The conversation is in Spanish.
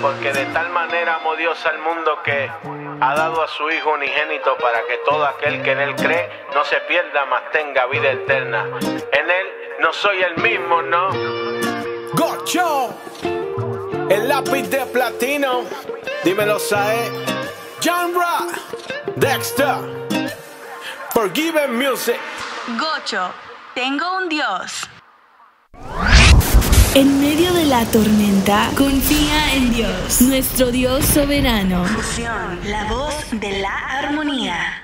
porque de tal manera amó Dios al mundo que ha dado a su Hijo unigénito para que todo aquel que en Él cree no se pierda, mas tenga vida eterna. En Él no soy el mismo, ¿no? Gocho, el lápiz de platino, dímelo, Sae, John Ra, Dexter, Forgiven Music. Gocho, tengo un Dios. En medio de la tormenta, confía en Dios, nuestro Dios soberano. Fusión, la voz de la armonía.